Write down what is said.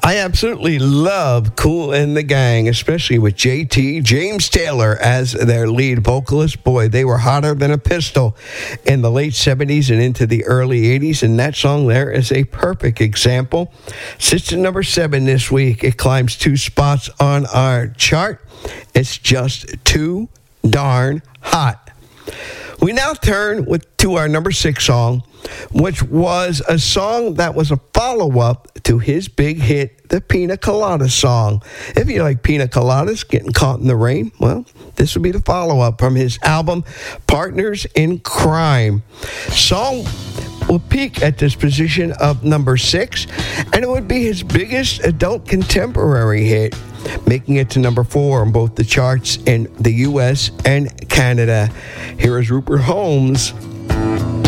I absolutely love Kool and the Gang, especially with JT, James Taylor, as their lead vocalist. Boy, they were hotter than a pistol in the late 70s and into the early 80s, and that song there is a perfect example. Sits at number 7 this week. It climbs 2 spots on our chart. It's just too darn hot. We now turn to our number 6 song, which was a song that was a follow-up to his big hit, the Pina Colada song. If you like Pina Coladas, Getting Caught in the Rain, well, this would be the follow-up from his album, Partners in Crime. Song will peak at this position of number 6, and it would be his biggest adult contemporary hit, making it to number 4 on both the charts in the U.S. and Canada. Here is Rupert Holmes